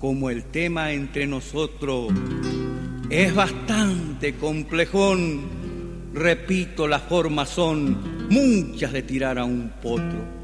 como el tema entre nosotros es bastante complejón, repito, las formas son muchas de tirar a un potro.